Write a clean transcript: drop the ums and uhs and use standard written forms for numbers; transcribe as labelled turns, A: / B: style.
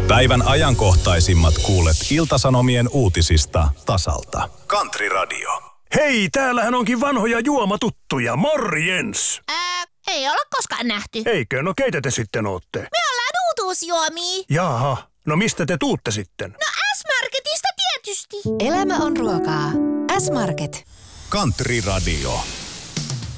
A: Päivän ajankohtaisimmat kuulet Ilta-Sanomien uutisista tasalta. Country Radio.
B: Hei, täällähän onkin vanhoja juomatuttuja. Morjens!
C: Ei olla koskaan nähty.
B: Eikö? No keitä te sitten ootte?
C: Me ollaan uutuusjuomia.
B: Jaha, no mistä te tuutte sitten?
C: No S-Marketista tietysti.
D: Elämä on ruokaa. S-Market.
A: Country Radio.